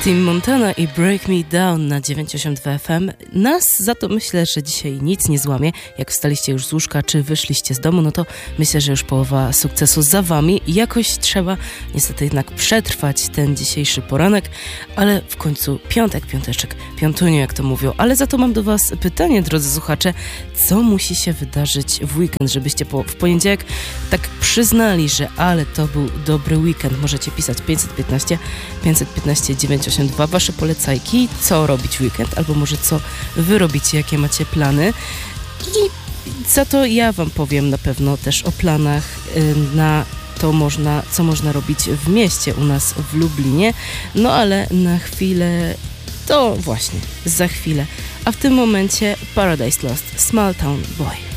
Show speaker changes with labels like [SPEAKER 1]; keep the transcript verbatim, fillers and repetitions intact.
[SPEAKER 1] Tim Montana i Break Me Down na dziewięćdziesiąt dwa F M. Nas za to myślę, że dzisiaj nic nie złamie. Jak wstaliście już z łóżka, czy wyszliście z domu, no to myślę, że już połowa sukcesu za wami. Jakoś trzeba niestety jednak przetrwać ten dzisiejszy poranek, ale w końcu piątek, piąteczek, piątunio jak to mówią. Ale za to mam do was pytanie, drodzy słuchacze, co musi się wydarzyć w weekend, żebyście po, w poniedziałek tak przyznali, że ale to był dobry weekend. Możecie pisać pięćset piętnaście, pięćset piętnaście, dziewięćdziesiąt dwa wasze polecajki, co robić w weekend, albo może co wy robicie, jakie macie plany. I za to ja wam powiem na pewno też o planach na to można, co można robić w mieście u nas w Lublinie. No ale na chwilę, to właśnie za chwilę. A w tym momencie Paradise Lost, Small Town Boy.